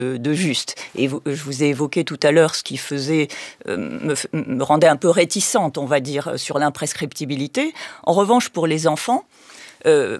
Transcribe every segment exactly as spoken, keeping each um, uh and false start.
de juste. Et vous, je vous ai évoqué tout à l'heure ce qui faisait, euh, me, me rendait un peu réticente, on va dire, sur l'imprescriptibilité. En revanche, pour les enfants, euh,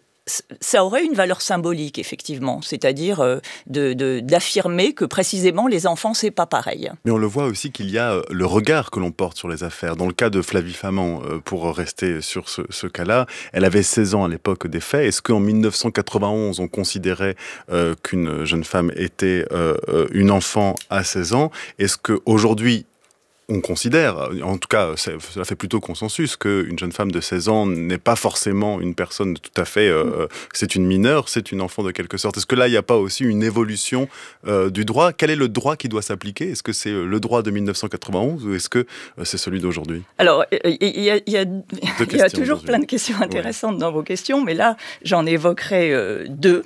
ça aurait une valeur symbolique, effectivement, c'est-à-dire euh, de, de, d'affirmer que précisément les enfants, c'est pas pareil. Mais on le voit aussi qu'il y a le regard que l'on porte sur les affaires. Dans le cas de Flavie Faman, euh, pour rester sur ce, ce cas-là, elle avait seize ans à l'époque des faits. Est-ce qu'en dix-neuf cent quatre-vingt-onze, on considérait euh, qu'une jeune femme était euh, une enfant à seize ans ? Est-ce qu'aujourd'hui, on considère, en tout cas, cela fait plutôt consensus, qu'une jeune femme de seize ans n'est pas forcément une personne tout à fait... Euh, c'est une mineure, c'est une enfant de quelque sorte. Est-ce que là, il n'y a pas aussi une évolution euh, du droit ? Quel est le droit qui doit s'appliquer ? Est-ce que c'est le droit de dix-neuf cent quatre-vingt-onze ou est-ce que euh, c'est celui d'aujourd'hui ? Alors, il y a, y a, y a toujours plein de questions intéressantes oui. dans vos questions, mais là, j'en évoquerai euh, deux.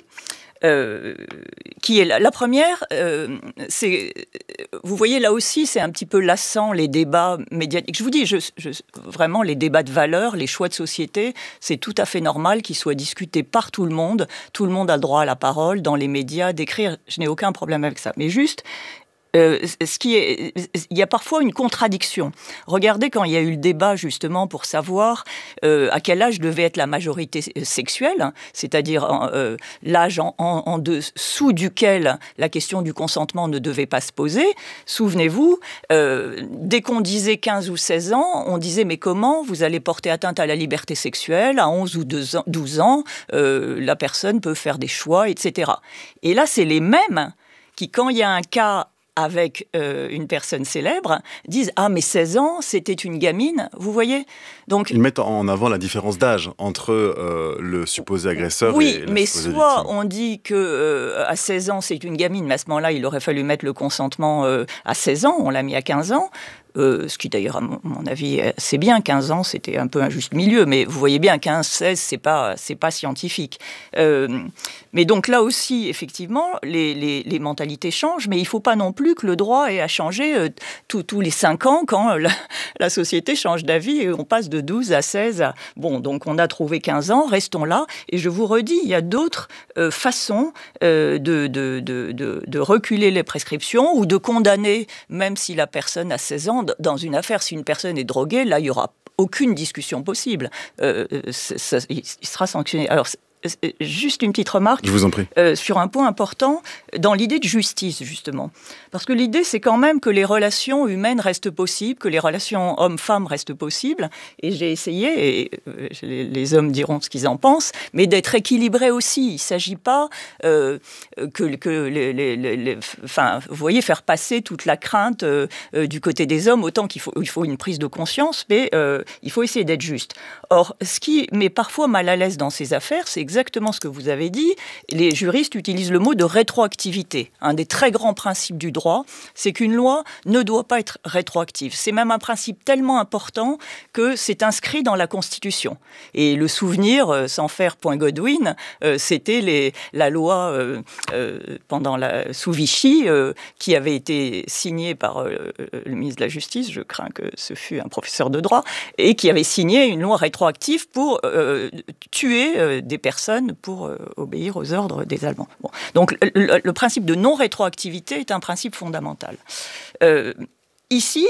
Euh, qui est la, la première, euh, c'est, vous voyez là aussi, c'est un petit peu lassant les débats médiatiques. Je vous dis, je, je, vraiment les débats de valeurs, les choix de société, c'est tout à fait normal qu'ils soient discutés par tout le monde. Tout le monde a le droit à la parole, dans les médias, d'écrire. Je n'ai aucun problème avec ça. Mais juste, Euh, ce qui est, il y a parfois une contradiction. Regardez quand il y a eu le débat justement pour savoir euh, à quel âge devait être la majorité sexuelle, c'est-à-dire euh, l'âge en, en, en dessous duquel la question du consentement ne devait pas se poser. Souvenez-vous, euh, dès qu'on disait quinze ou seize ans, on disait mais comment vous allez porter atteinte à la liberté sexuelle à onze ou douze ans, euh, la personne peut faire des choix, et cetera. Et là, c'est les mêmes qui, quand il y a un cas avec euh, une personne célèbre, disent « Ah, mais seize ans, c'était une gamine », vous voyez ? Donc, ils mettent en avant la différence d'âge entre euh, le supposé agresseur oui, et la mais supposée soit victime. on dit qu'à euh, seize ans, c'est une gamine, mais à ce moment-là, il aurait fallu mettre le consentement euh, à seize ans, on l'a mis à quinze ans, Euh, ce qui d'ailleurs, à mon avis, c'est bien. quinze ans, c'était un peu un juste milieu, mais vous voyez bien, quinze seize, c'est pas, c'est pas scientifique. Euh, mais donc là aussi, effectivement, les, les, les mentalités changent, mais il faut pas non plus que le droit ait à changer euh, tous, tous les cinq ans quand la, la société change d'avis et on passe de douze à seize. À... Bon, donc on a trouvé quinze ans, restons là. Et je vous redis, il y a d'autres euh, façons euh, de, de, de, de, de reculer les prescriptions ou de condamner, même si la personne a seize ans, dans une affaire, si une personne est droguée, là, il n'y aura aucune discussion possible. Euh, ça, ça, il sera sanctionné. Alors, juste une petite remarque. Je vous en prie. Euh, sur un point important, dans l'idée de justice, justement. Parce que l'idée, c'est quand même que les relations humaines restent possibles, que les relations hommes-femmes restent possibles. Et j'ai essayé, et euh, les, les hommes diront ce qu'ils en pensent, mais d'être équilibré aussi. Il ne s'agit pas euh, que, que les, les, les, les, enfin, vous voyez, faire passer toute la crainte euh, euh, du côté des hommes, autant qu'il faut, il faut une prise de conscience, mais euh, il faut essayer d'être juste. Or, ce qui met parfois mal à l'aise dans ces affaires, c'est exactement ce que vous avez dit. Les juristes utilisent le mot de rétroactivité. Un des très grands principes du droit, c'est qu'une loi ne doit pas être rétroactive. C'est même un principe tellement important que c'est inscrit dans la Constitution. Et le souvenir, euh, sans faire point Godwin, euh, c'était les, la loi euh, euh, pendant la, sous Vichy, euh, qui avait été signée par euh, le ministre de la Justice, je crains que ce fût un professeur de droit, et qui avait signé une loi rétroactive pour euh, tuer euh, des personnes pour euh, obéir aux ordres des Allemands. Bon. Donc le, le principe de non-rétroactivité est un principe fondamental. Euh, ici,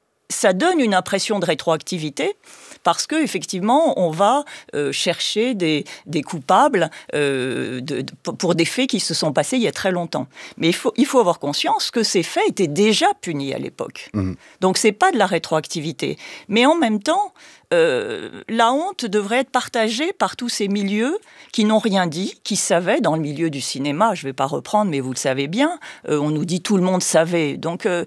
ça donne une impression de rétroactivité parce qu'effectivement, on va euh, chercher des, des coupables euh, de, de, pour des faits qui se sont passés il y a très longtemps. Mais il faut, il faut avoir conscience que ces faits étaient déjà punis à l'époque. Mmh. Donc, ce n'est pas de la rétroactivité. Mais en même temps, euh, la honte devrait être partagée par tous ces milieux qui n'ont rien dit, qui savaient, dans le milieu du cinéma, je ne vais pas reprendre, mais vous le savez bien, euh, on nous dit tout le monde savait. Donc, euh,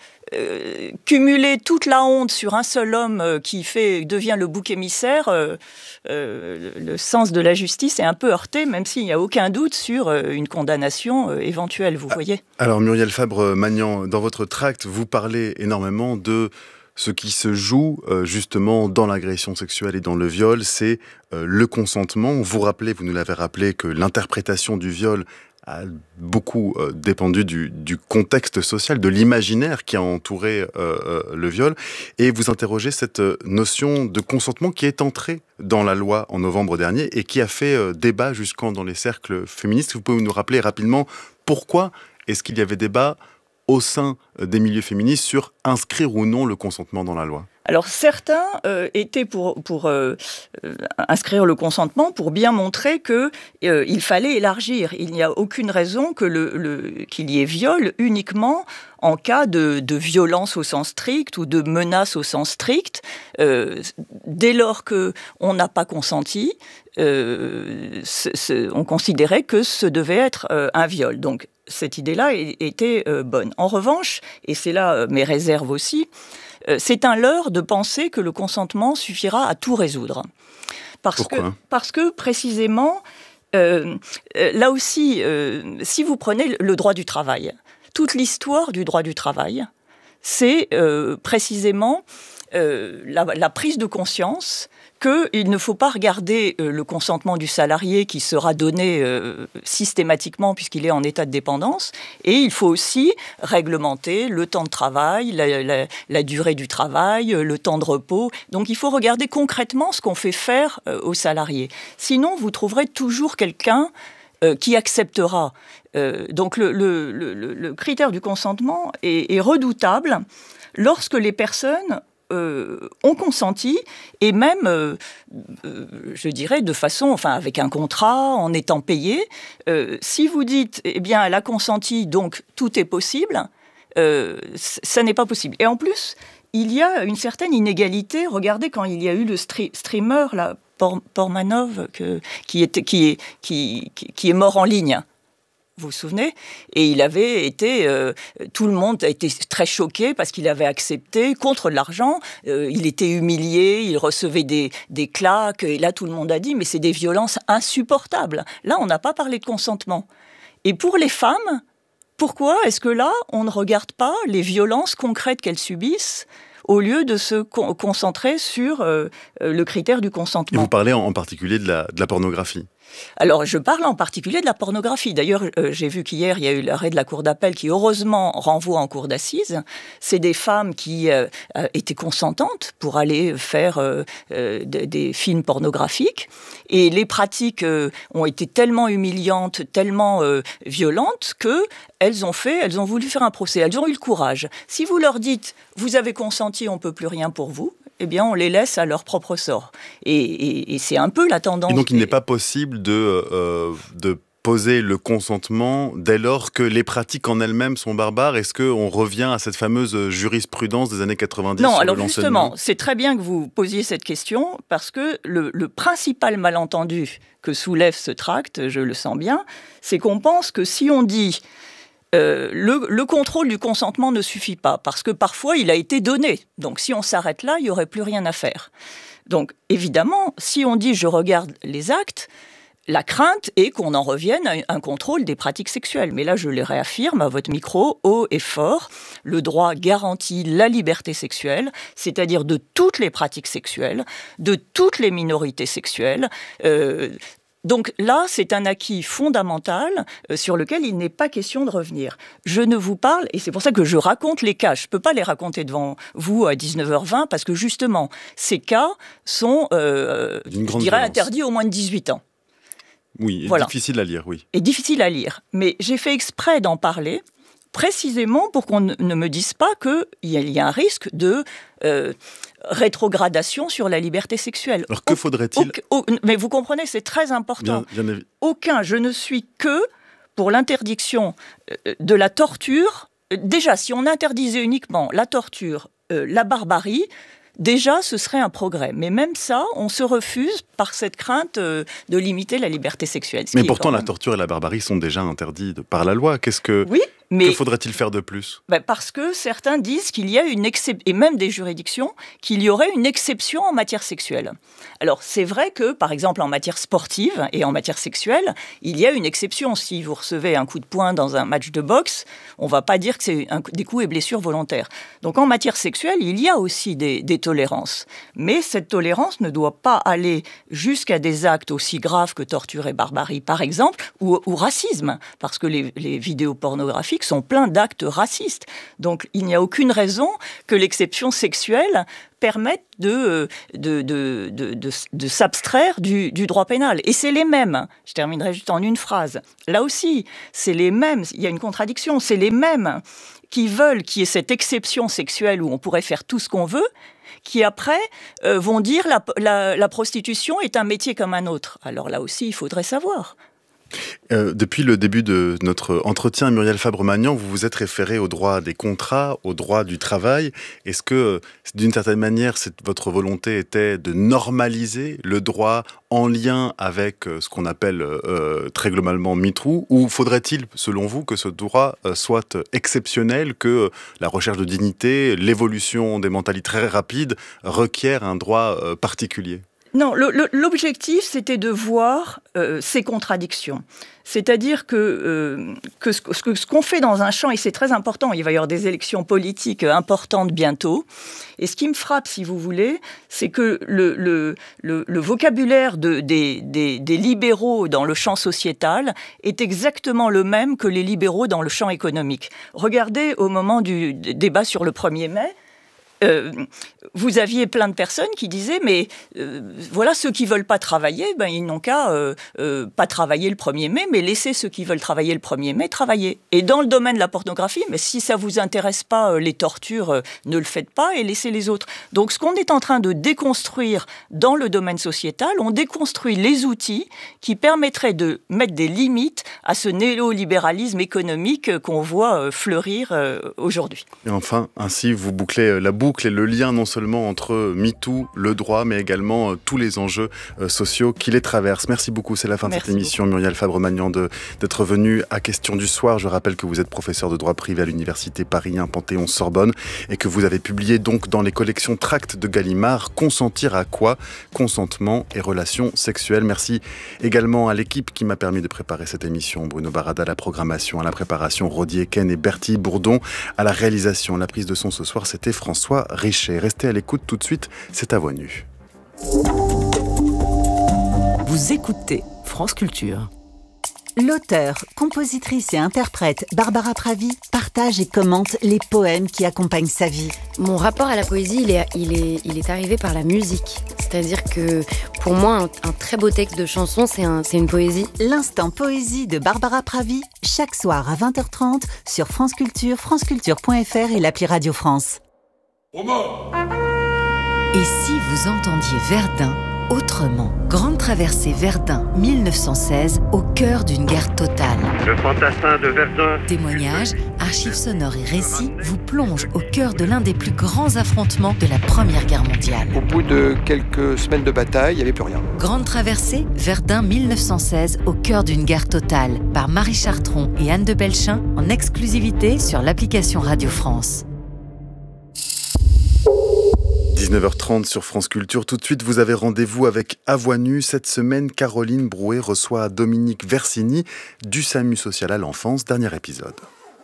Euh, cumuler toute la honte sur un seul homme euh, qui fait, devient le bouc émissaire, euh, euh, le, le sens de la justice est un peu heurté, même s'il n'y a aucun doute sur euh, une condamnation euh, éventuelle, vous voyez. Alors Muriel Fabre-Magnan, dans votre tract, vous parlez énormément de ce qui se joue euh, justement dans l'agression sexuelle et dans le viol, c'est euh, le consentement. Vous rappelez, vous nous l'avez rappelé, que l'interprétation du viol a beaucoup euh, dépendu du, du contexte social, de l'imaginaire qui a entouré euh, euh, le viol. Et vous interrogez cette notion de consentement qui est entrée dans la loi en novembre dernier et qui a fait euh, débat jusqu'en dans les cercles féministes. Vous pouvez nous rappeler rapidement pourquoi est-ce qu'il y avait débat au sein des milieux féministes sur inscrire ou non le consentement dans la loi ? Alors certains euh, étaient pour, pour euh, euh, inscrire le consentement pour bien montrer qu'il euh, fallait élargir. Il n'y a aucune raison que le, le, qu'il y ait viol uniquement en cas de, de violence au sens strict ou de menace au sens strict. Euh, dès lors qu'on n'a pas consenti, euh, c'est, c'est, on considérait que ce devait être euh, un viol. Donc cette idée-là était euh, bonne. En revanche, et c'est là euh, mes réserves aussi, c'est un leurre de penser que le consentement suffira à tout résoudre. Parce Pourquoi ? que, parce que précisément, euh, là aussi, euh, si vous prenez le droit du travail, toute l'histoire du droit du travail, c'est euh, précisément euh, la, la prise de conscience qu'il ne faut pas regarder euh, le consentement du salarié qui sera donné euh, systématiquement puisqu'il est en état de dépendance, et il faut aussi réglementer le temps de travail, la, la, la durée du travail, le temps de repos. Donc il faut regarder concrètement ce qu'on fait faire euh, aux salariés. Sinon, vous trouverez toujours quelqu'un euh, qui acceptera. Euh, donc le, le, le, le critère du consentement est, est redoutable lorsque les personnes Euh, ont consenti, et même, euh, euh, je dirais, de façon, enfin, avec un contrat, en étant payé. Euh, si vous dites, eh bien, elle a consenti, donc tout est possible, euh, ça n'est pas possible. Et en plus, il y a une certaine inégalité. Regardez quand il y a eu le stre- streamer, là, Por- Portmanov, que, qui, était, qui, est, qui, qui, qui est mort en ligne. Vous vous souvenez ? Et il avait été... Euh, tout le monde a été très choqué parce qu'il avait accepté, contre l'argent. Euh, il était humilié, il recevait des, des claques. Et là, tout le monde a dit, mais c'est des violences insupportables. Là, on n'a pas parlé de consentement. Et pour les femmes, pourquoi est-ce que là, on ne regarde pas les violences concrètes qu'elles subissent au lieu de se con- concentrer sur euh, le critère du consentement ? Et vous parlez en, en particulier de la, de la pornographie. Alors, je parle en particulier de la pornographie. D'ailleurs, euh, j'ai vu qu'hier, il y a eu l'arrêt de la cour d'appel qui, heureusement, renvoie en cour d'assises. C'est des femmes qui euh, étaient consentantes pour aller faire euh, euh, des, des films pornographiques. Et les pratiques euh, ont été tellement humiliantes, tellement euh, violentes, qu'elles ont fait, elles ont voulu faire un procès. Elles ont eu le courage. Si vous leur dites, vous avez consenti, on ne peut plus rien pour vous, eh bien, on les laisse à leur propre sort. Et, et, et c'est un peu la tendance. Et donc, il n'est pas possible de, euh, de poser le consentement dès lors que les pratiques en elles-mêmes sont barbares. Est-ce qu'on revient à cette fameuse jurisprudence des années quatre-vingt-dix ? Non, sur alors le justement, c'est très bien que vous posiez cette question, parce que le, le principal malentendu que soulève ce tract, je le sens bien, c'est qu'on pense que si on dit... Euh, le, le contrôle du consentement ne suffit pas, parce que parfois il a été donné. Donc si on s'arrête là, il n'y aurait plus rien à faire. Donc évidemment, si on dit je regarde les actes, la crainte est qu'on en revienne à un contrôle des pratiques sexuelles. Mais là, je le réaffirme à votre micro, haut et fort, le droit garantit la liberté sexuelle, c'est-à-dire de toutes les pratiques sexuelles, de toutes les minorités sexuelles. Euh, Donc là, c'est un acquis fondamental euh, sur lequel il n'est pas question de revenir. Je ne vous parle, et c'est pour ça que je raconte les cas, je ne peux pas les raconter devant vous à dix-neuf heures vingt, parce que justement, ces cas sont, euh, je dirais, violence. Interdits au moins de dix-huit ans. Oui, et voilà. Difficile à lire, oui. Et difficile à lire. Mais j'ai fait exprès d'en parler, précisément pour qu'on ne me dise pas qu'il y a un risque de... Euh, rétrogradation sur la liberté sexuelle. Alors que faudrait-il... Au, au, mais vous comprenez, c'est très important. Bien, bien Aucun, je ne suis que pour l'interdiction de la torture. Déjà, si on interdisait uniquement la torture, euh, la barbarie, déjà, ce serait un progrès. Mais même ça, on se refuse par cette crainte euh, de limiter la liberté sexuelle. Mais pourtant, même... la torture et la barbarie sont déjà interdits par la loi. Qu'est-ce que... Oui, mais... Que faudrait-il faire de plus ? Ben parce que certains disent qu'il y a une exception, et même des juridictions, qu'il y aurait une exception en matière sexuelle. Alors, c'est vrai que, par exemple, en matière sportive et en matière sexuelle, il y a une exception. Si vous recevez un coup de poing dans un match de boxe, on ne va pas dire que c'est un, des coups et blessures volontaires. Donc, en matière sexuelle, il y a aussi des, des tolérances. Mais cette tolérance ne doit pas aller jusqu'à des actes aussi graves que torture et barbarie, par exemple, ou, ou racisme, parce que les, les vidéos pornographiques économiques sont pleins d'actes racistes. Donc il n'y a aucune raison que l'exception sexuelle permette de, de, de, de, de, de s'abstraire du, du droit pénal. Et c'est les mêmes, je terminerai juste en une phrase, là aussi, c'est les mêmes, il y a une contradiction, c'est les mêmes qui veulent qu'il y ait cette exception sexuelle où on pourrait faire tout ce qu'on veut, qui après euh, vont dire la, la, la prostitution est un métier comme un autre. Alors là aussi, il faudrait savoir. Euh, depuis le début de notre entretien, Muriel Fabre-Magnan, vous vous êtes référée au droit des contrats, au droit du travail. Est-ce que, d'une certaine manière, cette, votre volonté était de normaliser le droit en lien avec ce qu'on appelle euh, très globalement MeToo, ou faudrait-il, selon vous, que ce droit euh, soit exceptionnel, que la recherche de dignité, l'évolution des mentalités très rapides requiert un droit euh, particulier ? Non, le, le, l'objectif, c'était de voir euh, ces contradictions. C'est-à-dire que, euh, que, ce, que ce qu'on fait dans un champ, et c'est très important, il va y avoir des élections politiques importantes bientôt, et ce qui me frappe, si vous voulez, c'est que le, le, le, le vocabulaire de, des, des, des libéraux dans le champ sociétal est exactement le même que les libéraux dans le champ économique. Regardez au moment du débat sur le premier mai, Euh, vous aviez plein de personnes qui disaient mais euh, voilà, ceux qui veulent pas travailler, ben ils n'ont qu'à euh, euh, pas travailler le premier mai, mais laisser ceux qui veulent travailler le premier mai travailler. Et dans le domaine de la pornographie, mais si ça vous intéresse pas euh, les tortures, euh, ne le faites pas et laissez les autres. Donc ce qu'on est en train de déconstruire dans le domaine sociétal, on déconstruit les outils qui permettraient de mettre des limites à ce néolibéralisme économique qu'on voit euh, fleurir euh, aujourd'hui. Et enfin, ainsi vous bouclez la boucle et le lien non seulement entre MeToo, le droit, mais également euh, tous les enjeux euh, sociaux qui les traversent. Merci beaucoup, c'est la fin de Merci cette émission. beaucoup. Muriel Fabre-Magnan de, d'être venue à Question du Soir. Je rappelle que vous êtes professeur de droit privé à l'Université Paris un Panthéon-Sorbonne et que vous avez publié donc dans les collections Tracts de Gallimard Consentir à quoi ? Consentement et relations sexuelles. Merci également à l'équipe qui m'a permis de préparer cette émission. Bruno Barada à la programmation, à la préparation, Rodi Eken et Bertie Bourdon à la réalisation. La prise de son ce soir, c'était François Richer. Restez à l'écoute tout de suite, c'est à voix nue. Vous écoutez France Culture. L'auteure, compositrice et interprète Barbara Pravi partage et commente les poèmes qui accompagnent sa vie. Mon rapport à la poésie, il est, il est, il est arrivé par la musique. C'est-à-dire que pour moi, un, un très beau texte de chanson, c'est, un, c'est une poésie. L'instant poésie de Barbara Pravi, chaque soir à vingt heures trente sur France Culture, franceculture point f r et l'appli Radio France. Et si vous entendiez Verdun autrement? Grande traversée Verdun mille neuf cent seize, au cœur d'une guerre totale. Le fantassin de Verdun. Témoignages, archives sonores et récits vous plongent au cœur de l'un des plus grands affrontements de la Première Guerre mondiale. Au bout de quelques semaines de bataille, il n'y avait plus rien. Grande traversée Verdun mille neuf cent seize, au cœur d'une guerre totale, par Marie Chartron et Anne de Belchin, en exclusivité sur l'application Radio France. dix-neuf heures trente sur France Culture. Tout de suite, vous avez rendez-vous avec À Voix nue. Cette semaine, Caroline Brouet reçoit Dominique Versini du SAMU social à l'enfance. Dernier épisode.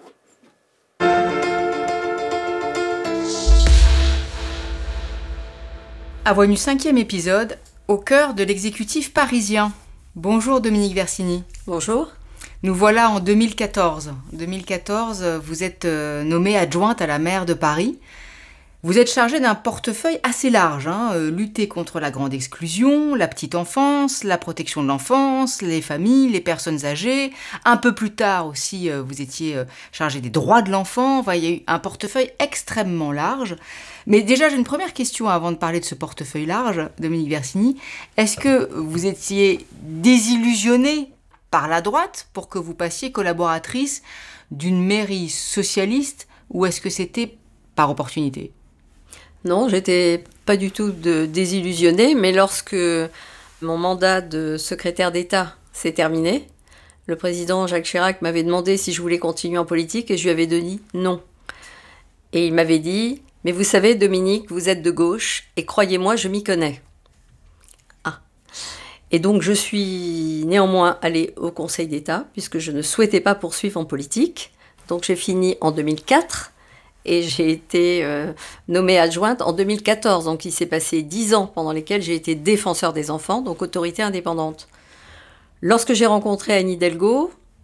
À Voix nue, cinquième épisode, au cœur de l'exécutif parisien. Bonjour Dominique Versini. Bonjour. Nous voilà en deux mille quatorze. En deux mille quatorze, vous êtes nommée adjointe à la maire de Paris. Vous êtes chargée d'un portefeuille assez large, hein, euh, lutter contre la grande exclusion, la petite enfance, la protection de l'enfance, les familles, les personnes âgées. Un peu plus tard aussi, euh, vous étiez euh, chargée des droits de l'enfant. Enfin, il y a eu un portefeuille extrêmement large. Mais déjà, j'ai une première question avant de parler de ce portefeuille large, Dominique Versini. Est-ce que vous étiez désillusionnée par la droite pour que vous passiez collaboratrice d'une mairie socialiste, ou est-ce que c'était par opportunité ? Non, j'étais pas du tout de, désillusionnée, mais lorsque mon mandat de secrétaire d'État s'est terminé, le président Jacques Chirac m'avait demandé si je voulais continuer en politique et je lui avais dit non. Et il m'avait dit « Mais vous savez, Dominique, vous êtes de gauche et croyez-moi, je m'y connais. » Ah. Et donc je suis néanmoins allée au Conseil d'État puisque je ne souhaitais pas poursuivre en politique. Donc j'ai fini en deux mille quatre. Et j'ai été euh, nommée adjointe en deux mille quatorze. Donc il s'est passé dix ans pendant lesquels j'ai été défenseur des enfants, donc autorité indépendante. Lorsque j'ai rencontré Anne Hidalgo,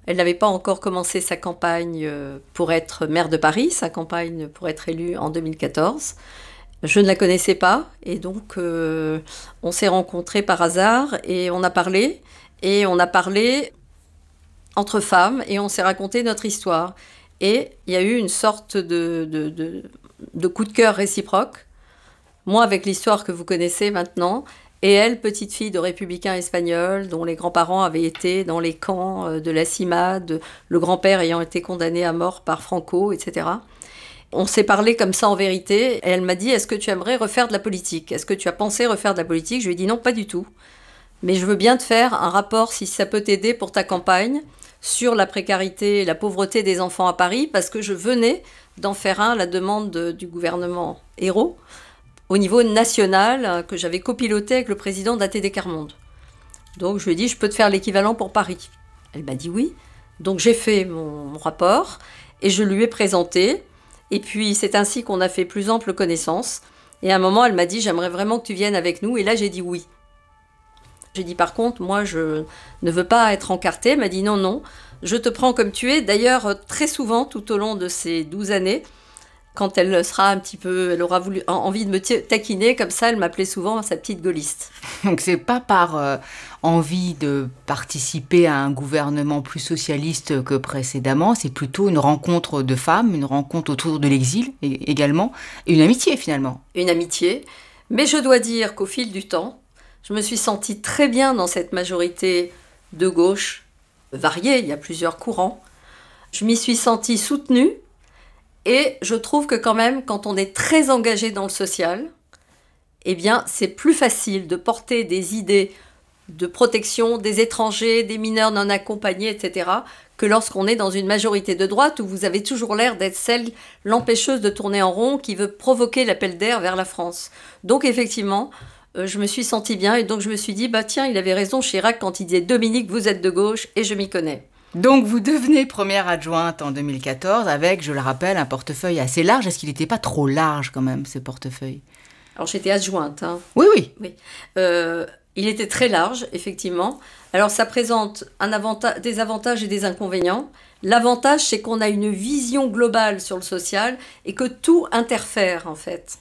Elle n'avait pas encore commencé sa campagne pour être maire de Paris, sa campagne pour être élue en deux mille quatorze. Je ne la connaissais pas et donc euh, on s'est rencontrés par hasard et on a parlé. Et on a parlé entre femmes et on s'est raconté notre histoire. Et il y a eu une sorte de, de, de, de coup de cœur réciproque. Moi avec l'histoire que vous connaissez maintenant, et elle, petite fille de républicains espagnols, dont les grands-parents avaient été dans les camps de la CIMAD, le grand-père ayant été condamné à mort par Franco, et cetera. On s'est parlé comme ça en vérité, et elle m'a dit « Est-ce que tu aimerais refaire de la politique ? Est-ce que tu as pensé refaire de la politique ?» Je lui ai dit « Non, pas du tout. Mais je veux bien te faire un rapport, si ça peut t'aider pour ta campagne, sur la précarité et la pauvreté des enfants à Paris, parce que je venais d'en faire un à la demande de, du gouvernement Ayrault, au niveau national, que j'avais copiloté avec le président d'A T D Quart Monde. Donc je lui ai dit, je peux te faire l'équivalent pour Paris. Elle m'a dit oui. Donc j'ai fait mon, mon rapport et je lui ai présenté. Et puis c'est ainsi qu'on a fait plus ample connaissance. Et à un moment, elle m'a dit, j'aimerais vraiment que tu viennes avec nous. Et là, j'ai dit oui. J'ai dit, par contre, moi, je ne veux pas être encartée. Elle m'a dit, non, non, je te prends comme tu es. D'ailleurs, très souvent, tout au long de ces douze années, quand elle sera un petit peu, elle aura voulu, envie de me taquiner, comme ça, elle m'appelait souvent sa petite gaulliste. Donc c'est pas par euh, envie de participer à un gouvernement plus socialiste que précédemment, c'est plutôt une rencontre de femmes, une rencontre autour de l'exil également, et une amitié finalement. Une amitié, mais je dois dire qu'au fil du temps, je me suis sentie très bien dans cette majorité de gauche, variée, il y a plusieurs courants. Je m'y suis sentie soutenue, et je trouve que quand même, quand on est très engagé dans le social, eh bien, c'est plus facile de porter des idées de protection des étrangers, des mineurs non accompagnés, et cetera, que lorsqu'on est dans une majorité de droite où vous avez toujours l'air d'être celle, l'empêcheuse de tourner en rond, qui veut provoquer l'appel d'air vers la France. Donc effectivement, euh, je me suis sentie bien et donc je me suis dit, bah tiens, il avait raison Chirac quand il disait « Dominique, vous êtes de gauche et je m'y connais ». Donc vous devenez première adjointe en deux mille quatorze avec, je le rappelle, un portefeuille assez large. Est-ce qu'il n'était pas trop large quand même, ce portefeuille ? Alors j'étais adjointe. Hein. Oui, oui. oui. Euh, il était très large, effectivement. Alors ça présente un avanta- des avantages et des inconvénients. L'avantage, c'est qu'on a une vision globale sur le social et que tout interfère, en fait.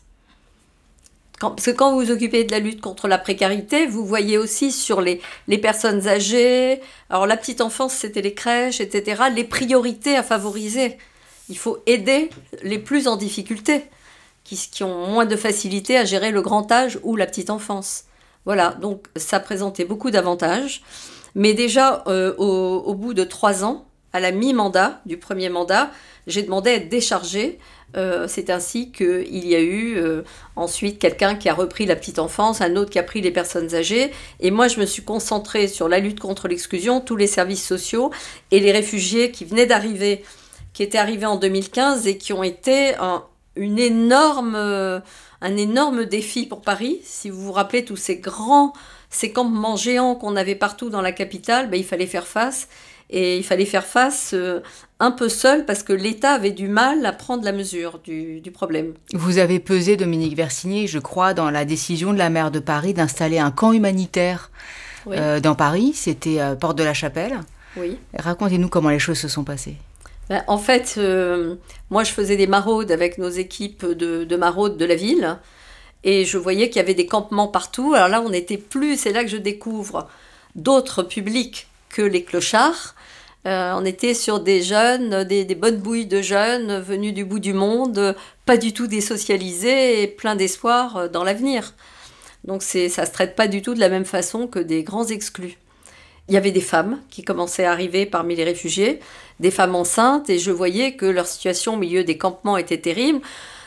Quand, parce que quand vous vous occupez de la lutte contre la précarité, vous voyez aussi sur les, les personnes âgées, alors la petite enfance, c'était les crèches, et cetera, les priorités à favoriser. Il faut aider les plus en difficulté, qui, qui ont moins de facilité à gérer le grand âge ou la petite enfance. Voilà, donc ça présentait beaucoup d'avantages. Mais déjà, euh, au, au bout de trois ans, à la mi-mandat du premier mandat, j'ai demandé à être déchargée. Euh, c'est ainsi qu'il y a eu euh, ensuite quelqu'un qui a repris la petite enfance, un autre qui a pris les personnes âgées. Et moi, je me suis concentrée sur la lutte contre l'exclusion, tous les services sociaux et les réfugiés qui venaient d'arriver, qui étaient arrivés en deux mille quinze et qui ont été un, une énorme, euh, un énorme défi pour Paris. Si vous vous rappelez tous ces grands, ces campements géants qu'on avait partout dans la capitale, ben, il fallait faire face. Et il fallait faire face euh, un peu seul parce que l'État avait du mal à prendre la mesure du, du problème. Vous avez pesé, Dominique Versigné, je crois, dans la décision de la maire de Paris d'installer un camp humanitaire oui. euh, dans Paris. C'était euh, Porte de la Chapelle. Oui. Racontez-nous comment les choses se sont passées. Ben, en fait, euh, moi, je faisais des maraudes avec nos équipes de, de maraudes de la ville. Et je voyais qu'il y avait des campements partout. Alors là, on n'était plus, c'est là que je découvre d'autres publics que les clochards. Euh, on était sur des jeunes, des, des bonnes bouilles de jeunes venus du bout du monde, pas du tout désocialisés et plein d'espoir dans l'avenir. Donc c'est, ça ne se traite pas du tout de la même façon que des grands exclus. Il y avait des femmes qui commençaient à arriver parmi les réfugiés, des femmes enceintes, et je voyais que leur situation au milieu des campements était terrible.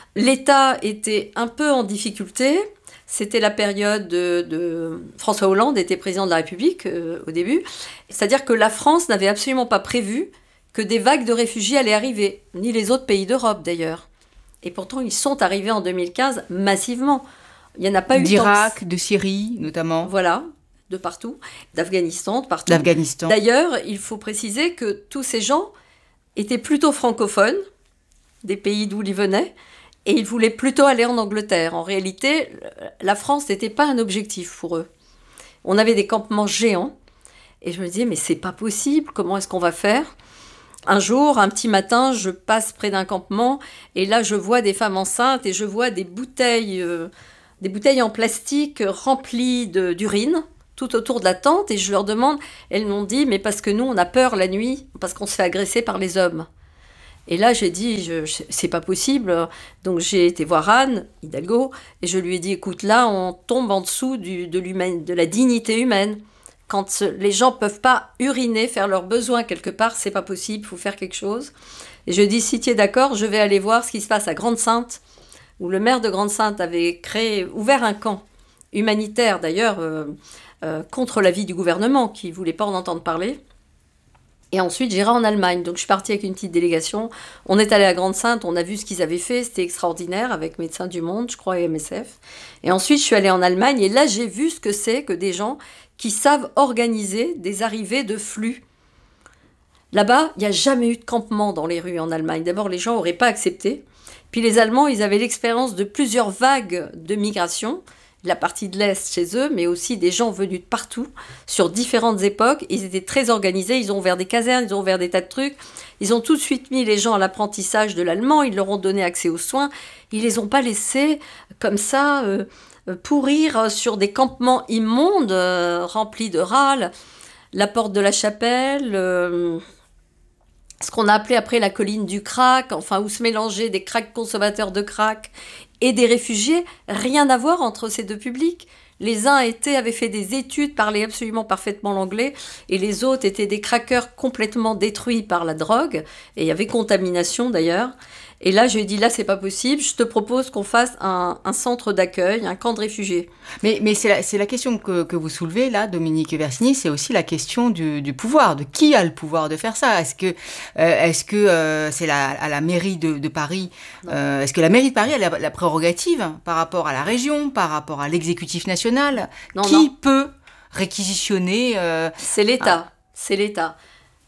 L'État était un peu en difficulté. C'était la période de, de... François Hollande était président de la République euh, au début. C'est-à-dire que la France n'avait absolument pas prévu que des vagues de réfugiés allaient arriver, ni les autres pays d'Europe d'ailleurs. Et pourtant, ils sont arrivés en deux mille quinze massivement. Il n'y en a pas eu d'Irak, tant... de Syrie notamment. Voilà, de partout. D'Afghanistan, de partout. D'Afghanistan. D'ailleurs, il faut préciser que tous ces gens étaient plutôt francophones, des pays d'où ils venaient, et ils voulaient plutôt aller en Angleterre. En réalité, la France n'était pas un objectif pour eux. On avait des campements géants. Et je me disais, mais c'est pas possible, comment est-ce qu'on va faire ? Un jour, un petit matin, je passe près d'un campement et là, je vois des femmes enceintes et je vois des bouteilles, euh, des bouteilles en plastique remplies de, d'urine tout autour de la tente et je leur demande, elles m'ont dit, mais parce que nous, on a peur la nuit, parce qu'on se fait agresser par les hommes. Et là, j'ai dit, je, je, c'est pas possible. Donc, j'ai été voir Anne Hidalgo et je lui ai dit, écoute, là, on tombe en dessous du, de, l'humaine, de la dignité humaine. Quand les gens peuvent pas uriner, faire leurs besoins quelque part, c'est pas possible, il faut faire quelque chose. Et je dis, si tu es d'accord, je vais aller voir ce qui se passe à Grande-Synthe, où le maire de Grande-Synthe avait créé, ouvert un camp humanitaire, d'ailleurs, euh, euh, contre l'avis du gouvernement, qui voulait pas en entendre parler. Et ensuite, j'irai en Allemagne. Donc, je suis partie avec une petite délégation. On est allé à Grande-Synthe, on a vu ce qu'ils avaient fait. C'était extraordinaire, avec Médecins du Monde, je crois, et M S F. Et ensuite, je suis allée en Allemagne. Et là, j'ai vu ce que c'est que des gens qui savent organiser des arrivées de flux. Là-bas, il n'y a jamais eu de campement dans les rues en Allemagne. D'abord, les gens n'auraient pas accepté. Puis les Allemands, ils avaient l'expérience de plusieurs vagues de migration. La partie de l'Est chez eux, mais aussi des gens venus de partout, sur différentes époques. Ils étaient très organisés, ils ont ouvert des casernes, ils ont ouvert des tas de trucs. Ils ont tout de suite mis les gens à l'apprentissage de l'allemand, ils leur ont donné accès aux soins. Ils les ont pas laissés comme ça euh, pourrir sur des campements immondes, euh, remplis de râles. La porte de la chapelle, euh, ce qu'on a appelé après la colline du crack, enfin où se mélangeaient des cracks consommateurs de crack et des réfugiés, rien à voir entre ces deux publics. Les uns étaient, avaient fait des études, parlaient absolument parfaitement l'anglais, et les autres étaient des craqueurs complètement détruits par la drogue, et il y avait contamination d'ailleurs. Et là, je lui ai dit, là, c'est pas possible, je te propose qu'on fasse un, un centre d'accueil, un camp de réfugiés. Mais, mais c'est, la, c'est la question que, que vous soulevez, là, Dominique Versini, c'est aussi la question du, du pouvoir, de qui a le pouvoir de faire ça. Est-ce que, euh, est-ce que euh, c'est la, à la mairie de, de Paris, euh, est-ce que la mairie de Paris a la, la prérogative par rapport à la région, par rapport à l'exécutif national ? Non, Qui non. peut réquisitionner euh, C'est l'État, ah. c'est l'État.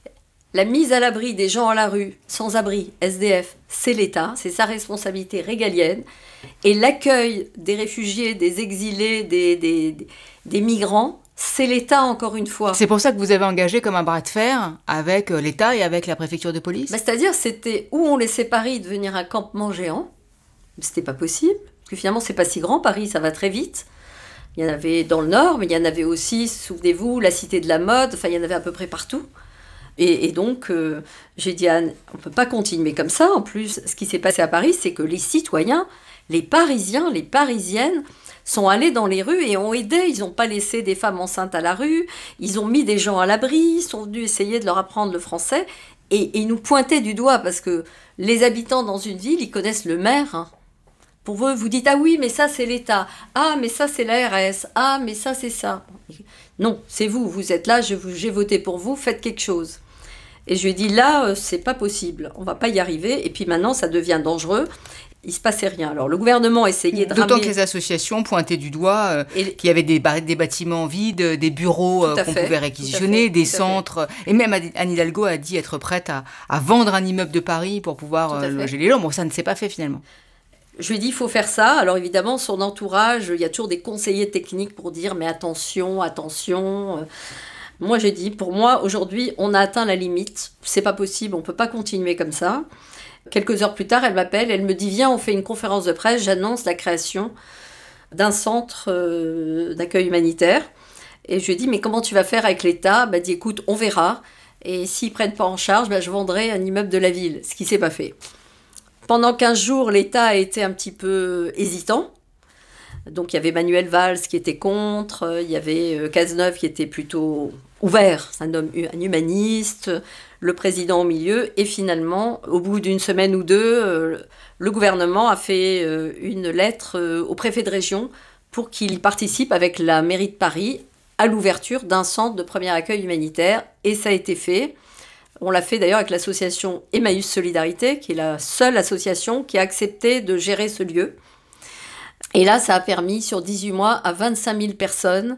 La mise à l'abri des gens à la rue, sans abri, S D F, c'est l'État, c'est sa responsabilité régalienne. Et l'accueil des réfugiés, des exilés, des, des, des migrants, c'est l'État encore une fois. C'est pour ça que vous avez engagé comme un bras de fer avec l'État et avec la préfecture de police ? Bah, c'est-à-dire, c'était où on laissait Paris devenir un campement géant. C'était pas possible, parce que finalement, c'est pas si grand, Paris, ça va très vite. Il y en avait dans le nord, mais il y en avait aussi, souvenez-vous, la Cité de la Mode, enfin, il y en avait à peu près partout. Et, et donc, euh, j'ai dit, Anne, on ne peut pas continuer comme ça. En plus, ce qui s'est passé à Paris, c'est que les citoyens, les Parisiens, les Parisiennes, sont allés dans les rues et ont aidé. Ils n'ont pas laissé des femmes enceintes à la rue. Ils ont mis des gens à l'abri. Ils sont venus essayer de leur apprendre le français. Et, et ils nous pointaient du doigt parce que les habitants dans une ville, ils connaissent le maire. Hein. Pour eux, vous dites, ah oui, mais ça, c'est l'État. Ah, mais ça, c'est l'A R S. Ah, mais ça, c'est ça. Non, c'est vous. Vous êtes là, je vous, j'ai voté pour vous. Faites quelque chose. Et je lui ai dit, là, euh, c'est pas possible, on va pas y arriver. Et puis maintenant, ça devient dangereux. Il se passait rien. Alors, le gouvernement essayait de D'autant ramener... que les associations pointaient du doigt euh, Et... qu'il y avait des, bar- des bâtiments vides, des bureaux euh, qu'on fait, pouvait réquisitionner, fait, des centres. Et même Anne Hidalgo a dit être prête à, à vendre un immeuble de Paris pour pouvoir euh, loger les gens. Bon, ça ne s'est pas fait finalement. Je lui ai dit, il faut faire ça. Alors évidemment, son entourage, il y a toujours des conseillers techniques pour dire, mais attention, attention... Moi, j'ai dit, pour moi, aujourd'hui, on a atteint la limite. C'est pas possible, on peut pas continuer comme ça. Quelques heures plus tard, elle m'appelle, elle me dit, viens, on fait une conférence de presse, j'annonce la création d'un centre euh, d'accueil humanitaire. Et je lui ai dit, mais comment tu vas faire avec l'État ? Elle m'a dit, écoute, on verra. Et s'ils prennent pas en charge, ben, je vendrai un immeuble de la ville, ce qui s'est pas fait. Pendant quinze jours, l'État a été un petit peu hésitant. Donc il y avait Manuel Valls qui était contre, il y avait Cazeneuve qui était plutôt ouvert, c'est un homme un humaniste, le président au milieu, et finalement, au bout d'une semaine ou deux, le gouvernement a fait une lettre au préfet de région pour qu'il participe avec la mairie de Paris à l'ouverture d'un centre de premier accueil humanitaire, et ça a été fait. On l'a fait d'ailleurs avec l'association Emmaüs Solidarité, qui est la seule association qui a accepté de gérer ce lieu. Et là, ça a permis, sur dix-huit mois, à vingt-cinq mille personnes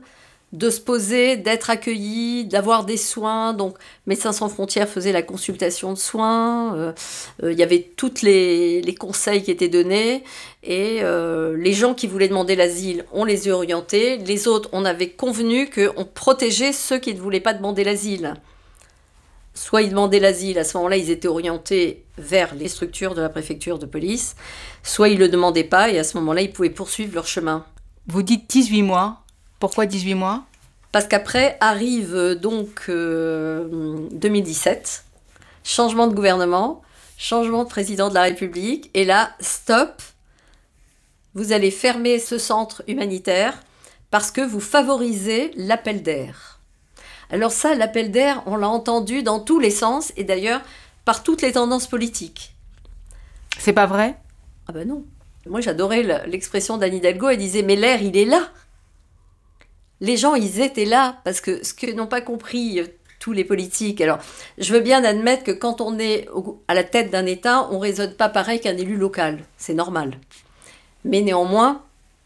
de se poser, d'être accueilli, d'avoir des soins. Donc, Médecins sans frontières faisait la consultation de soins. Euh, euh, il y avait tous les, les conseils qui étaient donnés. Et euh, les gens qui voulaient demander l'asile, on les a orientés. Les autres, on avait convenu qu'on protégeait ceux qui ne voulaient pas demander l'asile. Soit ils demandaient l'asile, à ce moment-là, ils étaient orientés vers les structures de la préfecture de police. Soit ils ne le demandaient pas, et à ce moment-là, ils pouvaient poursuivre leur chemin. Vous dites dix-huit mois. Pourquoi dix-huit mois ? Parce qu'après arrive donc euh, deux mille dix-sept, changement de gouvernement, changement de président de la République, et là, stop, vous allez fermer ce centre humanitaire parce que vous favorisez l'appel d'air. Alors ça, l'appel d'air, on l'a entendu dans tous les sens, et d'ailleurs par toutes les tendances politiques. C'est pas vrai ? Ah ben non. Moi, j'adorais l'expression d'Anne Hidalgo, elle disait « mais l'air, il est là ». Les gens, ils étaient là, parce que ce que n'ont pas compris euh, tous les politiques. Alors, je veux bien admettre que quand on est au, à la tête d'un État, on ne raisonne pas pareil qu'un élu local. C'est normal. Mais néanmoins,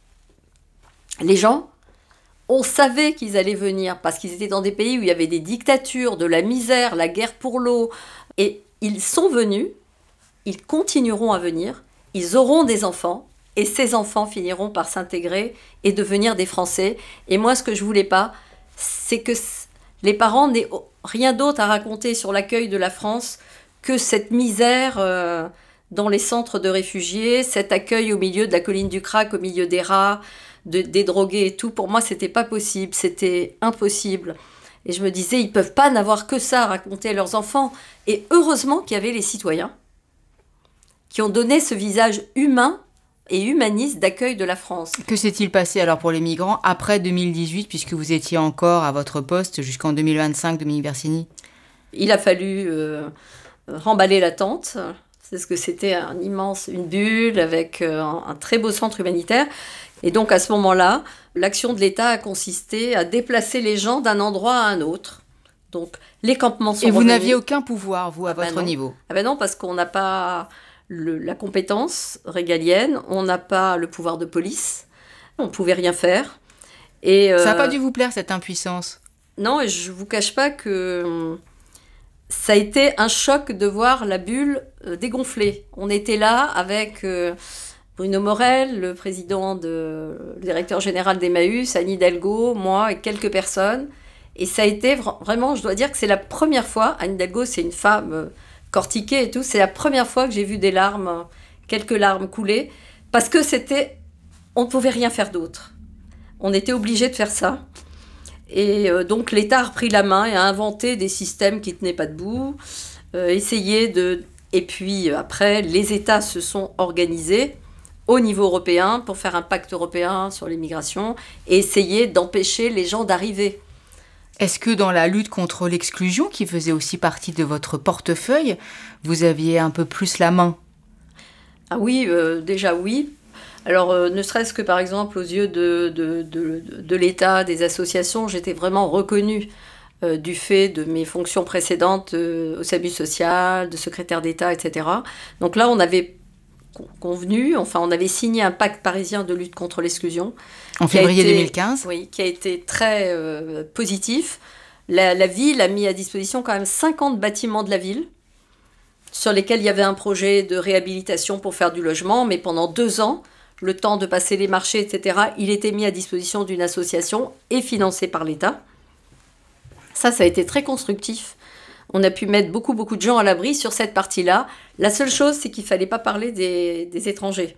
les gens, on savait qu'ils allaient venir, parce qu'ils étaient dans des pays où il y avait des dictatures, de la misère, la guerre pour l'eau. Et ils sont venus, ils continueront à venir, ils auront des enfants, et ces enfants finiront par s'intégrer et devenir des Français. Et moi, ce que je voulais pas, c'est que les parents n'aient rien d'autre à raconter sur l'accueil de la France que cette misère euh, dans les centres de réfugiés, cet accueil au milieu de la colline du Crac, au milieu des rats, de, des drogués et tout. Pour moi, c'était pas possible, c'était impossible. Et je me disais, ils peuvent pas n'avoir que ça à raconter à leurs enfants. Et heureusement qu'il y avait les citoyens qui ont donné ce visage humain et humaniste d'accueil de la France. Que s'est-il passé alors pour les migrants après deux mille dix-huit, puisque vous étiez encore à votre poste jusqu'en deux mille vingt-cinq, Dominique Bersini ? Il a fallu euh, remballer la tente. C'est ce que c'était un immense, une bulle avec euh, un, un très beau centre humanitaire. Et donc à ce moment-là, l'action de l'État a consisté à déplacer les gens d'un endroit à un autre. Donc les campements sont Et vous revenus. n'aviez aucun pouvoir, vous, à ah votre ben niveau ? Ah ben non, parce qu'on n'a pas le, la compétence régalienne, on n'a pas le pouvoir de police, on ne pouvait rien faire. Et, euh, ça n'a pas dû vous plaire, cette impuissance ? Non, et je ne vous cache pas que ça a été un choc de voir la bulle euh, dégonfler. On était là avec euh, Bruno Morel, le président, de, le directeur général d'Emmaüs, Anne Hidalgo, moi et quelques personnes. Et ça a été vra- vraiment, je dois dire que c'est la première fois, Anne Hidalgo, c'est une femme euh, cortiquée et tout, c'est la première fois que j'ai vu des larmes, euh, quelques larmes couler, parce que c'était, on ne pouvait rien faire d'autre. On était obligé de faire ça. Et euh, donc l'État a repris la main et a inventé des systèmes qui ne tenaient pas debout, euh, essayé de... Et puis euh, après, les États se sont organisés au niveau européen pour faire un pacte européen sur l'immigration et essayer d'empêcher les gens d'arriver. Est-ce que dans la lutte contre l'exclusion, qui faisait aussi partie de votre portefeuille, vous aviez un peu plus la main ? Ah oui, euh, déjà oui. Alors, euh, ne serait-ce que par exemple aux yeux de, de, de, de l'État, des associations, j'étais vraiment reconnue euh, du fait de mes fonctions précédentes euh, au SAMU social, de secrétaire d'État, et cetera. Donc là, on avait convenu, enfin on avait signé un pacte parisien de lutte contre l'exclusion. En février été, deux mille quinze ? Oui, qui a été très euh, positif. La, la ville a mis à disposition quand même cinquante bâtiments de la ville sur lesquels il y avait un projet de réhabilitation pour faire du logement, mais pendant deux ans, le temps de passer les marchés, et cetera, il était mis à disposition d'une association et financé par l'État. Ça, ça a été très constructif. On a pu mettre beaucoup, beaucoup de gens à l'abri sur cette partie-là. La seule chose, c'est qu'il ne fallait pas parler des, des étrangers.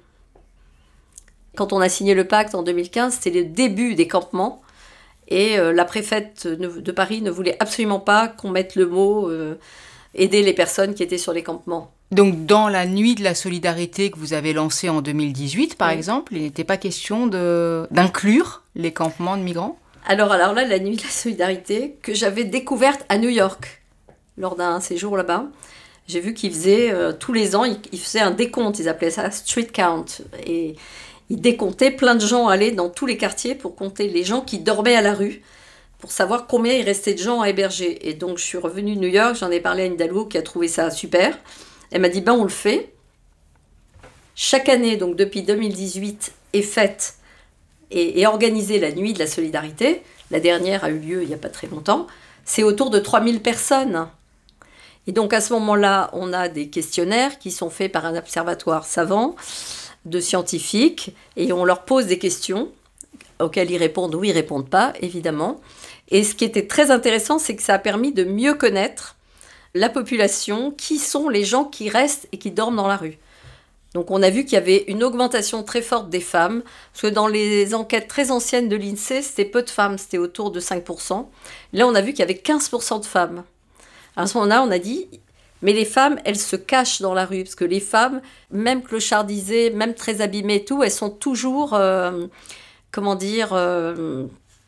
Quand on a signé le pacte en deux mille quinze, c'était le début des campements. Et euh, la préfète de Paris ne voulait absolument pas qu'on mette le mot euh, « aider les personnes qui étaient sur les campements ». Donc, dans la nuit de la solidarité que vous avez lancée en deux mille dix-huit, par oui. exemple, il n'était pas question de, d'inclure les campements de migrants ? alors, alors là, la nuit de la solidarité, que j'avais découverte à New York, lors d'un séjour là-bas, j'ai vu qu'ils faisaient, euh, tous les ans, ils, ils faisaient un décompte, ils appelaient ça « street count ». Et ils décomptaient, plein de gens allaient dans tous les quartiers pour compter les gens qui dormaient à la rue, pour savoir combien il restait de gens à héberger. Et donc, je suis revenue de New York, j'en ai parlé à Anne Hidalgo qui a trouvé ça super. Elle m'a dit, ben on le fait. Chaque année, donc depuis deux mille dix-huit, est faite et, et organisée la nuit de la solidarité. La dernière a eu lieu il n'y a pas très longtemps. C'est autour de trois mille personnes. Et donc à ce moment-là, on a des questionnaires qui sont faits par un observatoire savant de scientifiques et on leur pose des questions auxquelles ils répondent ou ils ne répondent pas, évidemment. Et ce qui était très intéressant, c'est que ça a permis de mieux connaître la population, qui sont les gens qui restent et qui dorment dans la rue. Donc on a vu qu'il y avait une augmentation très forte des femmes, parce que dans les enquêtes très anciennes de l'INSEE, c'était peu de femmes, c'était autour de cinq pour cent. Là, on a vu qu'il y avait quinze pour cent de femmes. À ce moment-là, on a dit, mais les femmes, elles se cachent dans la rue, parce que les femmes, même clochardisées, même très abîmées et tout, elles sont toujours, euh, comment dire, euh,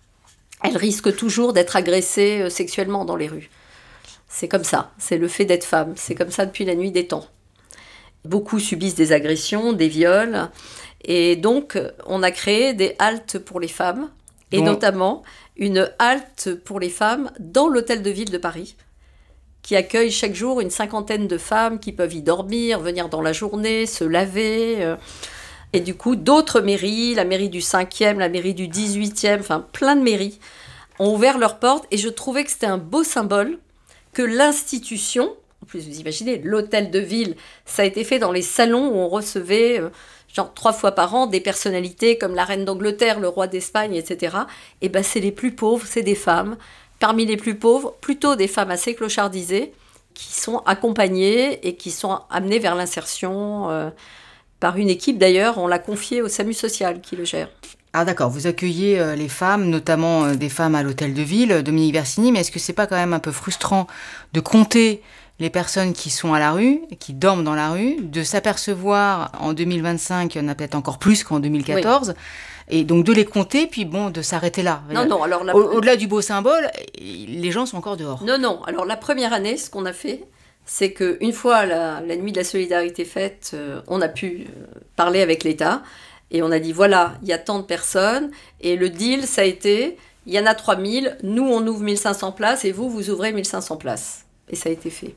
elles risquent toujours d'être agressées euh, sexuellement dans les rues. C'est comme ça, c'est le fait d'être femme, c'est comme ça depuis la nuit des temps. Beaucoup subissent des agressions, des viols, et donc on a créé des haltes pour les femmes, et donc, notamment une halte pour les femmes dans l'hôtel de ville de Paris, qui accueille chaque jour une cinquantaine de femmes qui peuvent y dormir, venir dans la journée, se laver. Et du coup, d'autres mairies, la mairie du cinquième, la mairie du dix-huitième, enfin plein de mairies, ont ouvert leurs portes, et je trouvais que c'était un beau symbole que l'institution, en plus vous imaginez, l'hôtel de ville, ça a été fait dans les salons où on recevait, euh, genre trois fois par an, des personnalités comme la reine d'Angleterre, le roi d'Espagne, et cetera. Et ben c'est les plus pauvres, c'est des femmes. Parmi les plus pauvres, plutôt des femmes assez clochardisées, qui sont accompagnées et qui sont amenées vers l'insertion euh, par une équipe d'ailleurs, on l'a confiée au SAMU social qui le gère. Ah d'accord, vous accueillez euh, les femmes, notamment euh, des femmes à l'hôtel de ville, Dominique Versini, mais est-ce que c'est pas quand même un peu frustrant de compter les personnes qui sont à la rue, qui dorment dans la rue, de s'apercevoir en deux mille vingt-cinq, il y en a peut-être encore plus qu'en deux mille quatorze, oui. Et donc de les compter, puis bon, de s'arrêter là. Non, non, alors la... Au- au-delà du beau symbole, les gens sont encore dehors. Non, non, alors la première année, ce qu'on a fait, c'est qu'une fois la, la nuit de la solidarité faite, euh, on a pu euh, parler avec l'État. Et on a dit, voilà, il y a tant de personnes. Et le deal, ça a été, il y en a trois mille, nous, on ouvre mille cinq cents places, et vous, vous ouvrez mille cinq cents places. Et ça a été fait.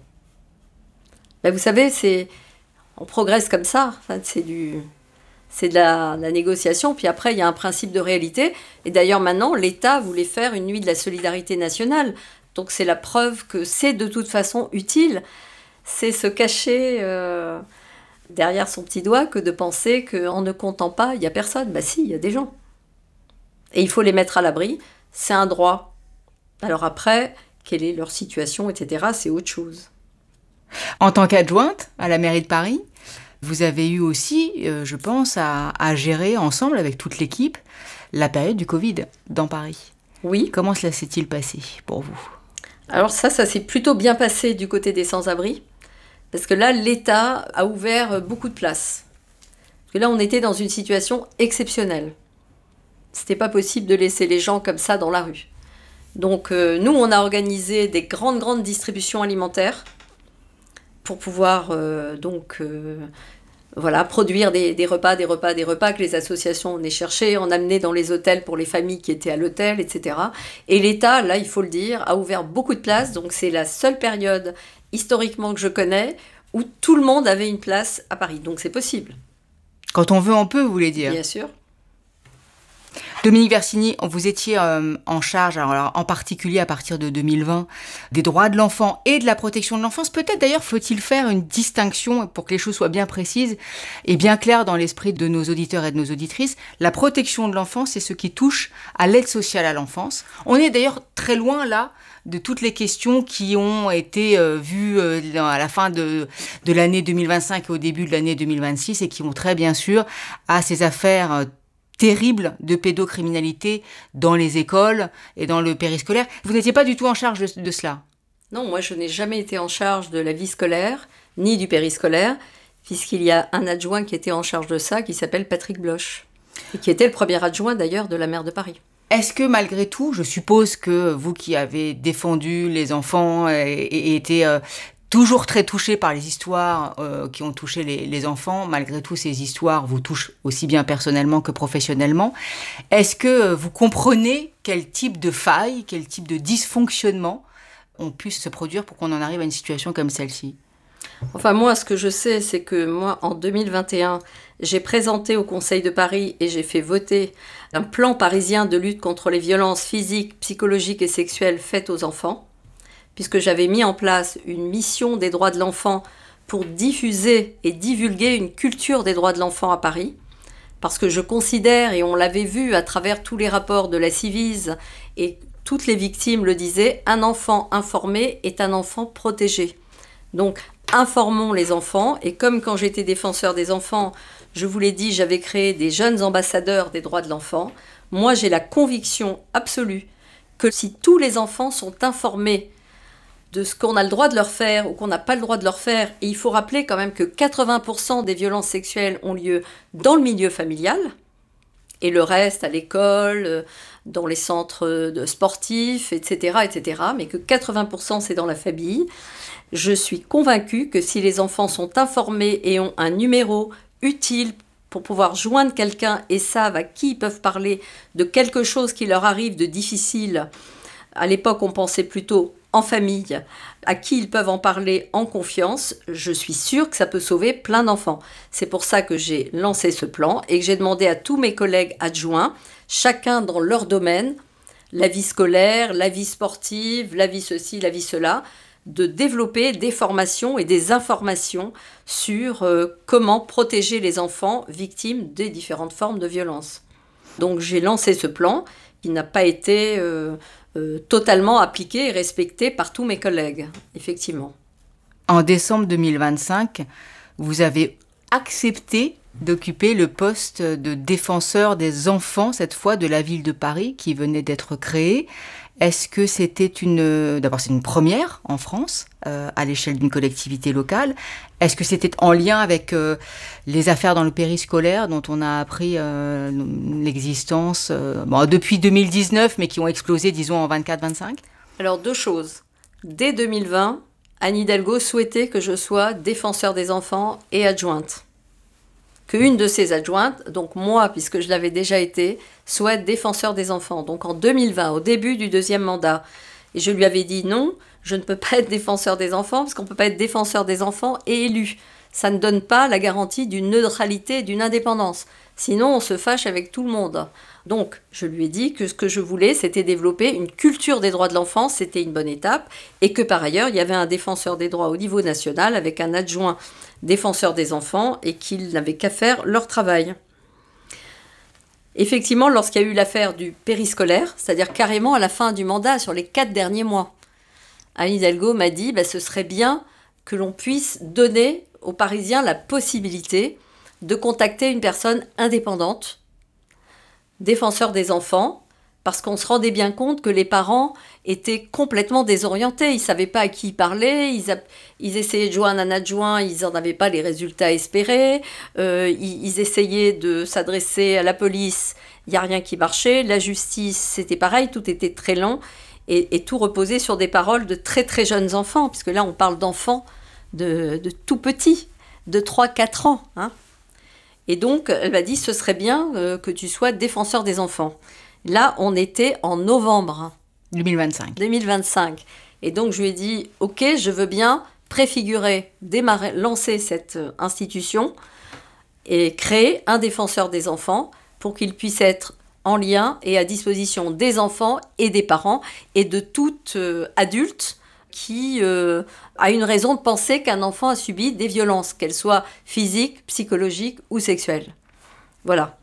Ben, vous savez, c'est, on progresse comme ça. Enfin, c'est, du, c'est de la, de la négociation. Puis après, il y a un principe de réalité. Et d'ailleurs, maintenant, l'État voulait faire une nuit de la solidarité nationale. Donc c'est la preuve que c'est de toute façon utile. C'est se cacher... Euh, derrière son petit doigt que de penser qu'en ne comptant pas, il n'y a personne. Bah si, il y a des gens. Et il faut les mettre à l'abri. C'est un droit. Alors après, quelle est leur situation, et cetera, c'est autre chose. En tant qu'adjointe à la mairie de Paris, vous avez eu aussi, euh, je pense, à, à gérer ensemble avec toute l'équipe la période du Covid dans Paris. Oui. Comment cela s'est-il passé pour vous ? Alors ça, ça s'est plutôt bien passé du côté des sans-abri. Parce que là, l'État a ouvert beaucoup de places. Parce que là, on était dans une situation exceptionnelle. C'était pas possible de laisser les gens comme ça dans la rue. Donc, euh, nous, on a organisé des grandes, grandes distributions alimentaires pour pouvoir, euh, donc, euh, voilà, produire des, des repas, des repas, des repas que les associations venaient chercher, en amener dans les hôtels pour les familles qui étaient à l'hôtel, et cetera. Et l'État, là, il faut le dire, a ouvert beaucoup de places. Donc, c'est la seule période historiquement que je connais, où tout le monde avait une place à Paris. Donc c'est possible. Quand on veut, on peut, vous voulez dire ? Bien sûr. Dominique Versini, vous étiez euh, en charge, alors, alors, en particulier à partir de deux mille vingt, des droits de l'enfant et de la protection de l'enfance. Peut-être d'ailleurs faut-il faire une distinction pour que les choses soient bien précises et bien claires dans l'esprit de nos auditeurs et de nos auditrices. La protection de l'enfance, c'est ce qui touche à l'aide sociale à l'enfance. On est d'ailleurs très loin là de toutes les questions qui ont été euh, vues euh, à la fin de, de l'année deux mille vingt-cinq et au début de l'année deux mille vingt-six et qui ont très bien sûr à ces affaires euh, terribles de pédocriminalité dans les écoles et dans le périscolaire. Vous n'étiez pas du tout en charge de, de cela ? Non, moi je n'ai jamais été en charge de la vie scolaire, ni du périscolaire, puisqu'il y a un adjoint qui était en charge de ça, qui s'appelle Patrick Bloch, et qui était le premier adjoint d'ailleurs de la maire de Paris. Est-ce que malgré tout, je suppose que vous qui avez défendu les enfants et, et été euh, toujours très touché par les histoires euh, qui ont touché les, les enfants, malgré tout ces histoires vous touchent aussi bien personnellement que professionnellement, est-ce que vous comprenez quel type de faille, quel type de dysfonctionnement ont pu se produire pour qu'on en arrive à une situation comme celle-ci ? Enfin, moi, ce que je sais, c'est que moi, en deux mille vingt et un, j'ai présenté au Conseil de Paris et j'ai fait voter un plan parisien de lutte contre les violences physiques, psychologiques et sexuelles faites aux enfants, puisque j'avais mis en place une mission des droits de l'enfant pour diffuser et divulguer une culture des droits de l'enfant à Paris, parce que je considère, et on l'avait vu à travers tous les rapports de la Civise, et toutes les victimes le disaient, un enfant informé est un enfant protégé. Donc, informons les enfants, et comme quand j'étais défenseur des enfants, je vous l'ai dit, j'avais créé des jeunes ambassadeurs des droits de l'enfant, moi j'ai la conviction absolue que si tous les enfants sont informés de ce qu'on a le droit de leur faire ou qu'on n'a pas le droit de leur faire, et il faut rappeler quand même que quatre-vingts pour cent des violences sexuelles ont lieu dans le milieu familial, et le reste à l'école, dans les centres sportifs, et cetera, et cetera, mais que quatre-vingts pour cent c'est dans la famille. Je suis convaincue que si les enfants sont informés et ont un numéro utile pour pouvoir joindre quelqu'un et savent à qui ils peuvent parler de quelque chose qui leur arrive de difficile, à l'époque on pensait plutôt en famille, à qui ils peuvent en parler en confiance, je suis sûre que ça peut sauver plein d'enfants. C'est pour ça que j'ai lancé ce plan et que j'ai demandé à tous mes collègues adjoints, chacun dans leur domaine, la vie scolaire, la vie sportive, la vie ceci, la vie cela, de développer des formations et des informations sur euh, comment protéger les enfants victimes des différentes formes de violence. Donc j'ai lancé ce plan qui n'a pas été euh, euh, totalement appliqué et respecté par tous mes collègues, effectivement. En décembre deux mille vingt-cinq, vous avez accepté d'occuper le poste de défenseur des enfants, cette fois de la ville de Paris, qui venait d'être créé. Est-ce que c'était une... D'abord, c'est une première en France, euh, à l'échelle d'une collectivité locale. Est-ce que c'était en lien avec euh, les affaires dans le périscolaire dont on a appris euh, l'existence euh, bon, depuis deux mille dix-neuf, mais qui ont explosé, disons, en vingt-quatre vingt-cinq ? Alors, deux choses. Dès deux mille vingt, Anne Hidalgo souhaitait que je sois défenseur des enfants et adjointe. Qu'une de ses adjointes, donc moi, puisque je l'avais déjà été, soit défenseur des enfants. Donc en deux mille vingt, au début du deuxième mandat. Et je lui avais dit non, je ne peux pas être défenseur des enfants, parce qu'on ne peut pas être défenseur des enfants et élu. Ça ne donne pas la garantie d'une neutralité et d'une indépendance. Sinon, on se fâche avec tout le monde. Donc, je lui ai dit que ce que je voulais, c'était développer une culture des droits de l'enfant, c'était une bonne étape, et que par ailleurs, il y avait un défenseur des droits au niveau national avec un adjoint défenseur des enfants et qu'ils n'avaient qu'à faire leur travail. Effectivement, lorsqu'il y a eu l'affaire du périscolaire, c'est-à-dire carrément à la fin du mandat, sur les quatre derniers mois, Anne Hidalgo m'a dit bah, ce serait bien que l'on puisse donner aux Parisiens la possibilité de contacter une personne indépendante, défenseur des enfants, parce qu'on se rendait bien compte que les parents étaient complètement désorientés. Ils ne savaient pas à qui parler, ils, a... ils essayaient de joindre un adjoint, ils n'en avaient pas les résultats espérés, euh, ils, ils essayaient de s'adresser à la police, il n'y a rien qui marchait, la justice, c'était pareil, tout était très lent, et, et tout reposait sur des paroles de très très jeunes enfants, puisque là on parle d'enfants de, de tout petits, de trois à quatre ans. Hein. Et donc elle m'a dit, ce serait bien euh, que tu sois défenseur des enfants. Là, on était en novembre. deux mille vingt-cinq. deux mille vingt-cinq. Et donc, je lui ai dit, OK, je veux bien préfigurer, démarrer, lancer cette institution et créer un défenseur des enfants pour qu'il puisse être en lien et à disposition des enfants et des parents et de tout euh, adulte qui euh, a une raison de penser qu'un enfant a subi des violences, qu'elles soient physiques, psychologiques ou sexuelles. Voilà.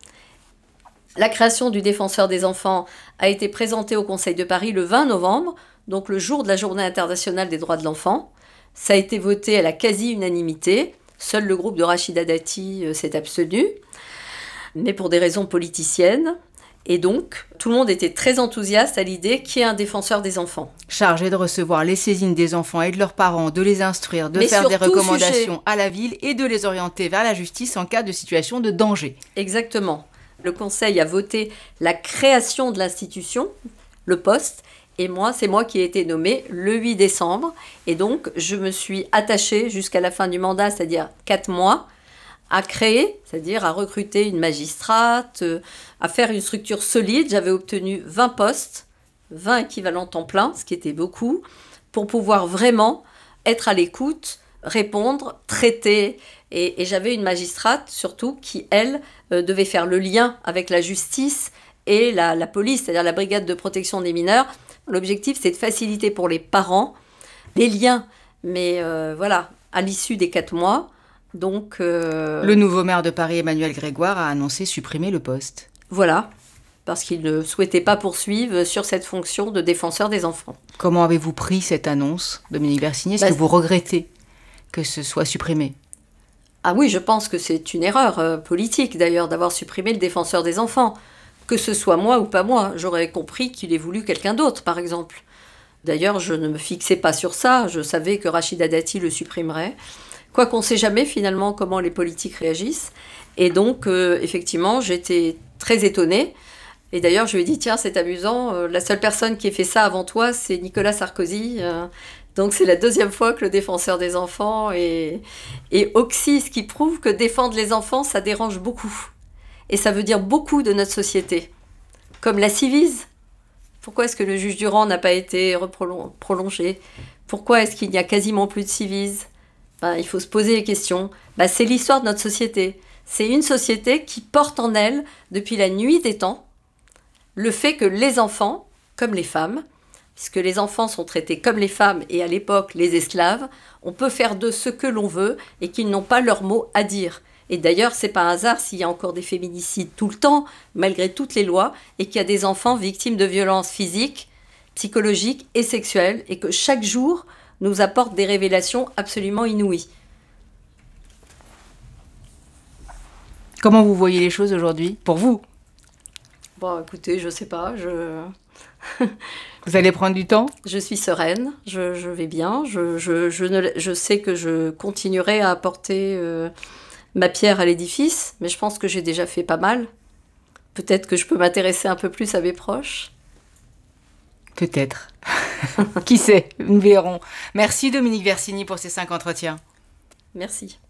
La création du défenseur des enfants a été présentée au Conseil de Paris le vingt novembre, donc le jour de la Journée internationale des droits de l'enfant. Ça a été voté à la quasi-unanimité. Seul le groupe de Rachida Dati euh, s'est abstenu, mais pour des raisons politiciennes. Et donc, tout le monde était très enthousiaste à l'idée qu'il y ait un défenseur des enfants. Chargé de recevoir les saisines des enfants et de leurs parents, de les instruire, de mais faire des recommandations sujet. à la ville et de les orienter vers la justice en cas de situation de danger. Exactement. Le Conseil a voté la création de l'institution, le poste, et moi, c'est moi qui ai été nommée le huit décembre. Et donc, je me suis attachée jusqu'à la fin du mandat, c'est-à-dire quatre mois, à créer, c'est-à-dire à recruter une magistrate, à faire une structure solide. J'avais obtenu vingt postes, vingt équivalents temps plein, ce qui était beaucoup, pour pouvoir vraiment être à l'écoute répondre, traiter. Et, et j'avais une magistrate, surtout, qui, elle, euh, devait faire le lien avec la justice et la, la police, c'est-à-dire la brigade de protection des mineurs. L'objectif, c'est de faciliter pour les parents les liens. Mais euh, voilà, à l'issue des quatre mois, donc... Euh, le nouveau maire de Paris, Emmanuel Grégoire, a annoncé supprimer le poste. Voilà, parce qu'il ne souhaitait pas poursuivre sur cette fonction de défenseur des enfants. Comment avez-vous pris cette annonce, Dominique Bersigny ? Est-ce bah, que vous regrettez que ce soit supprimé ? Ah oui, je pense que c'est une erreur euh, politique, d'ailleurs, d'avoir supprimé le défenseur des enfants. Que ce soit moi ou pas moi, j'aurais compris qu'il ait voulu quelqu'un d'autre, par exemple. D'ailleurs, je ne me fixais pas sur ça, je savais que Rachida Dati le supprimerait. Quoi qu'on ne sait jamais, finalement, comment les politiques réagissent. Et donc, euh, effectivement, j'étais très étonnée. Et d'ailleurs, je lui ai dit, tiens, c'est amusant, euh, la seule personne qui ait fait ça avant toi, c'est Nicolas Sarkozy. Euh, donc, c'est la deuxième fois que le défenseur des enfants est, est oxy, ce qui prouve que défendre les enfants, ça dérange beaucoup. Et ça veut dire beaucoup de notre société. Comme la Civise. Pourquoi est-ce que le juge Durand n'a pas été prolongé ? Pourquoi est-ce qu'il n'y a quasiment plus de Civise ? Ben, il faut se poser les questions. Ben, c'est l'histoire de notre société. C'est une société qui porte en elle, depuis la nuit des temps, le fait que les enfants, comme les femmes, puisque les enfants sont traités comme les femmes et à l'époque les esclaves, on peut faire d'eux ce que l'on veut et qu'ils n'ont pas leur mot à dire. Et d'ailleurs, c'est pas un hasard s'il y a encore des féminicides tout le temps, malgré toutes les lois, et qu'il y a des enfants victimes de violences physiques, psychologiques et sexuelles, et que chaque jour nous apporte des révélations absolument inouïes. Comment vous voyez les choses aujourd'hui, pour vous ? Bon, écoutez, je sais pas, je... Vous allez prendre du temps ? Je suis sereine, je, je vais bien, je, je, je, ne, je sais que je continuerai à apporter... Euh, ma pierre à l'édifice, mais je pense que j'ai déjà fait pas mal. Peut-être que je peux m'intéresser un peu plus à mes proches. Peut-être. Qui sait ? Nous verrons. Merci Dominique Bersigny pour ces cinq entretiens. Merci.